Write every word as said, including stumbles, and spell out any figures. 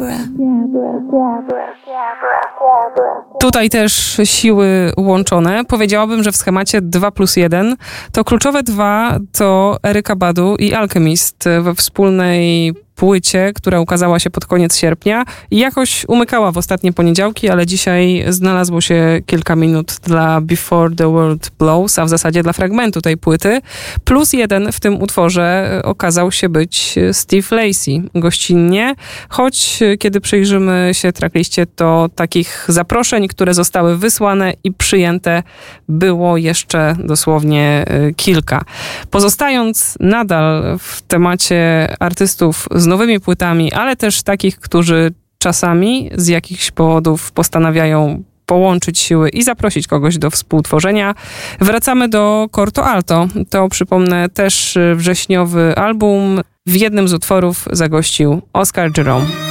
Tutaj też siły łączone. Powiedziałabym, że w schemacie dwa plus jeden to kluczowe dwa to Erykah Badu i Alchemist we wspólnej płycie, która ukazała się pod koniec sierpnia i jakoś umykała w ostatnie poniedziałki, ale dzisiaj znalazło się kilka minut dla Before the World Blows, a w zasadzie dla fragmentu tej płyty. Plus jeden w tym utworze okazał się być Steve Lacy gościnnie, choć kiedy przyjrzymy się trackliście, to takich zaproszeń, które zostały wysłane i przyjęte, było jeszcze dosłownie kilka. Pozostając nadal w temacie artystów z nowymi płytami, ale też takich, którzy czasami z jakichś powodów postanawiają połączyć siły i zaprosić kogoś do współtworzenia. Wracamy do Corto Alto. To, przypomnę, też wrześniowy album. W jednym z utworów zagościł Oscar Jerome.